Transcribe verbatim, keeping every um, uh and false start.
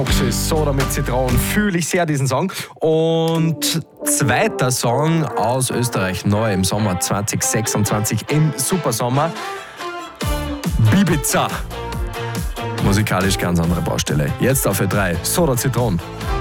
Soda mit Zitronen, fühle ich sehr diesen Song. Und zweiter Song aus Österreich, neu im Sommer zwanzig sechsundzwanzig, im Supersommer, Bibiza. Musikalisch ganz andere Baustelle. Jetzt auf Ö drei, Soda Zitronen.